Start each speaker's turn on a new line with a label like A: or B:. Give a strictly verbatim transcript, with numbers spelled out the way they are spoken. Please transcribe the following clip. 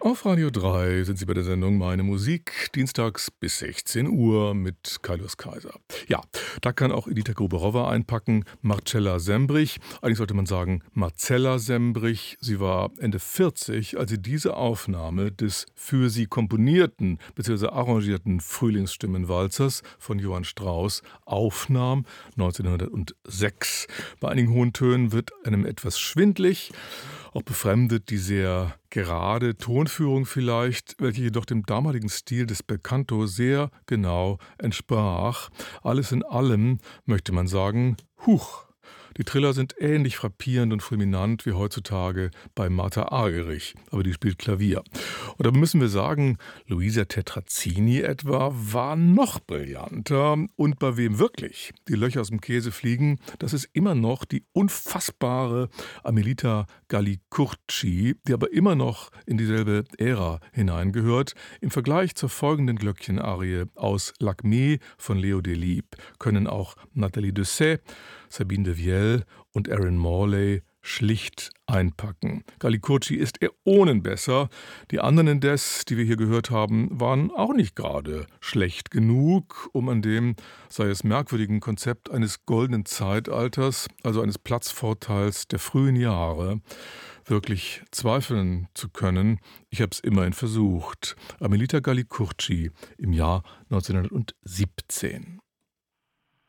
A: Auf Radio drei sind Sie bei der Sendung Meine Musik, dienstags bis sechzehn Uhr mit Kaius Kaiser. Ja, da kann auch Edita Gruberova einpacken, Marcella Sembrich, eigentlich sollte man sagen Marcella Sembrich. Sie war Ende vierzig, als sie diese Aufnahme des für sie komponierten bzw. arrangierten Frühlingsstimmenwalzers von Johann Strauss aufnahm, neunzehnhundertsechs. Bei einigen hohen Tönen wird einem etwas schwindlig, auch befremdet die sehr gerade Tonführung vielleicht, welche jedoch dem damaligen Stil des Belcanto sehr genau entsprach. Alles in allem möchte man sagen, huch. Die Triller sind ähnlich frappierend und fulminant wie heutzutage bei Martha Argerich, aber die spielt Klavier. Und da müssen wir sagen, Luisa Tetrazzini etwa war noch brillanter. Und bei wem wirklich die Löcher aus dem Käse fliegen, das ist immer noch die unfassbare Amelita Galli-Curci, die aber immer noch in dieselbe Ära hineingehört. Im Vergleich zur folgenden Glöckchenarie aus Lakmé von Leo Delibes können auch Nathalie Dessay, Sabine de Viel und Aaron Morley schlicht einpacken. Galli-Curci ist Äonen besser. Die anderen indes, die wir hier gehört haben, waren auch nicht gerade schlecht genug, um an dem, sei es merkwürdigen Konzept eines goldenen Zeitalters, also eines Platzvorteils der frühen Jahre, wirklich zweifeln zu können. Ich habe es immerhin versucht. Amelita Galli-Curci im Jahr neunzehnhundertsiebzehn.